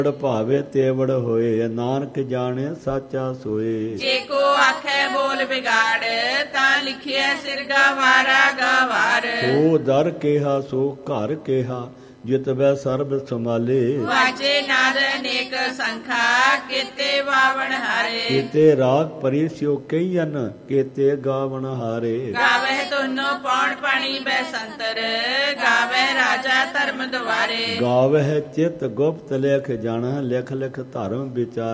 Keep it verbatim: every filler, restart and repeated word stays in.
ਭਾਵੇ ਤੇਵੜ ਹੋਏ, ਨਾਨਕ ਜਾਣੇ ਸਾਚਾ ਸੋਏ। ਜੇ ਕੋ ਆਖੇ ਬੋਲ ਵਿਗਾੜ, ਤਾਂ ਲਿਖਿਆ ਸਿਰ ਗਵਾਰਾ ਗਵਾਰ। ਸੋ ਦਰ ਕਿਹਾ ਸੋ ਘਰ ਕਿਹਾ, ਜਿਤਵੈ ਸਰਬ ਸੰਭਾਲੇ। ਵਾਜੇ ਨਾਦ ਅਨੇਕ ਸੰਖਾ, ਕੀਤੇ ਵਾਵਣ ਹਾਰੇ। ਕੀਤੇ ਰਾਗ ਪਰਿਸਿਓ ਕਈਨ, ਕੀਤੇ ਗਾਵਣ ਹਾਰੇ। ਗਾਵੇ ਦੋਨੋਂ ਪੌਣ ਪਾਣੀ ਬੈਸੰਤਰ, ਗਾਵੇ ਰਾਜਾ ਧਰਮ ਦੁਆਰੇ। ਗਾਵਹਿ ਚਿਤ ਗੁਪਤ ਲੇਖ ਜਾਣ, ਲਿਖ ਲਿਖ ਧਰਮ ਵਿਚਾਰ।